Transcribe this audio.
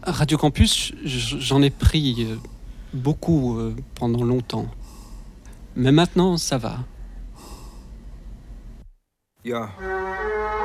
Radio Campus, j'en ai pris beaucoup pendant longtemps. Mais maintenant, ça va. Yeah.